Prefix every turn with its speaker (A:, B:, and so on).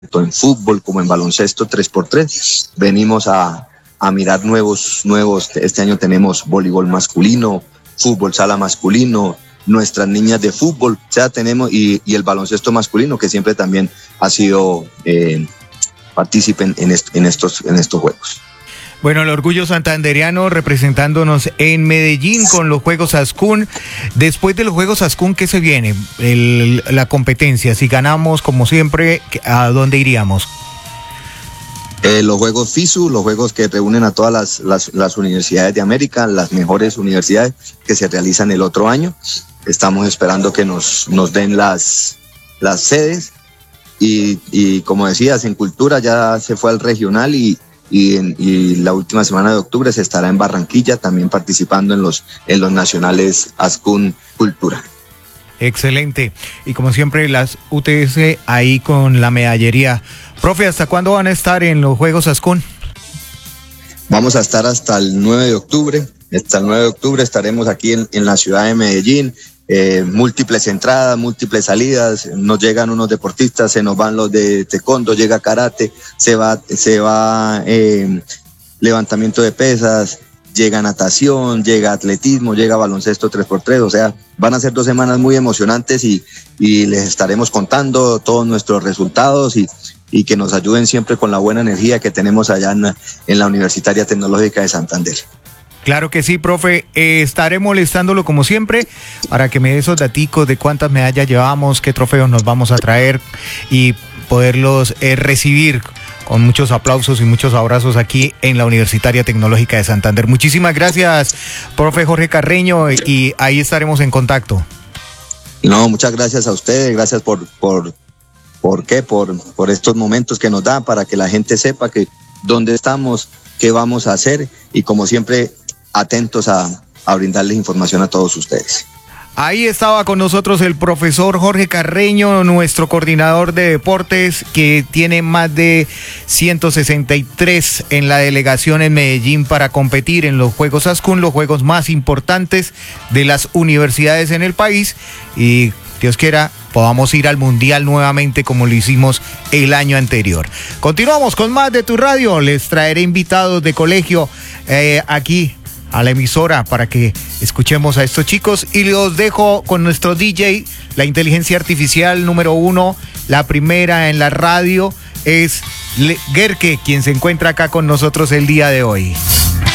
A: tanto en fútbol como en baloncesto 3x3. Venimos a mirar nuevos. Este año tenemos voleibol masculino, fútbol sala masculino, nuestras niñas de fútbol, o sea, tenemos y el baloncesto masculino, que siempre también ha sido partícipe en estos juegos.
B: Bueno, el orgullo santandereano representándonos en Medellín con los Juegos Ascún. Después de los Juegos Ascún, ¿qué se viene? La competencia. Si ganamos, como siempre, ¿a dónde iríamos?
A: Los Juegos FISU, los juegos que reúnen a todas las universidades de América, las mejores universidades que se realizan el otro año. Estamos esperando que nos den las sedes y como decías, en cultura ya se fue al regional y la última semana de octubre se estará en Barranquilla también participando en los nacionales Ascún Cultura.
B: Excelente. Y como siempre, las UTS ahí con la medallería. Profe, ¿hasta cuándo van a estar en los Juegos Ascún?
A: Vamos a estar hasta el 9 de octubre. Hasta el 9 de octubre estaremos aquí en la ciudad de Medellín. Múltiples entradas, múltiples salidas, nos llegan unos deportistas, se nos van los de taekwondo, llega karate, se va levantamiento de pesas, llega natación, llega atletismo, llega baloncesto 3x3, o sea, van a ser 2 semanas muy emocionantes y les estaremos contando todos nuestros resultados y que nos ayuden siempre con la buena energía que tenemos allá en la Universitaria Tecnológica de Santander.
B: Claro que sí, profe. Estaré molestándolo como siempre para que me dé esos daticos de cuántas medallas llevamos, qué trofeos nos vamos a traer y poderlos recibir con muchos aplausos y muchos abrazos aquí en la Universitaria Tecnológica de Santander. Muchísimas gracias, profe Jorge Carreño, y ahí estaremos en contacto.
A: No, muchas gracias a ustedes, gracias por estos momentos que nos da para que la gente sepa que dónde estamos, qué vamos a hacer y como siempre atentos a brindarles información a todos ustedes.
B: Ahí estaba con nosotros el profesor Jorge Carreño, nuestro coordinador de deportes, que tiene más de 163 en la delegación en Medellín para competir en los Juegos Ascún, los juegos más importantes de las universidades en el país, y Dios quiera podamos ir al Mundial nuevamente como lo hicimos el año anterior. Continuamos con más de Tu Radio, les traeré invitados de colegio aquí a la emisora para que escuchemos a estos chicos y los dejo con nuestro DJ, la inteligencia artificial número 1, la primera en la radio es Gerke, quien se encuentra acá con nosotros el día de hoy.